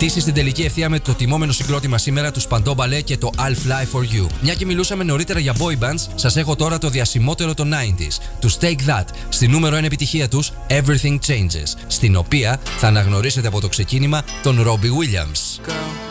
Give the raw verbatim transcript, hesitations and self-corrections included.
χτίσει στην τελική ευθεία με το τιμόμενο συγκρότημα σήμερα, του Spandau Ballet και το I'll Fly For You. Μια και μιλούσαμε νωρίτερα για boy bands, σας έχω τώρα το διασημότερο των ενενήντα, τους Take That, στη νούμερο ένα επιτυχία τους Everything Changes, στην οποία θα αναγνωρίσετε από το ξεκίνημα τον Robbie Williams. Girl.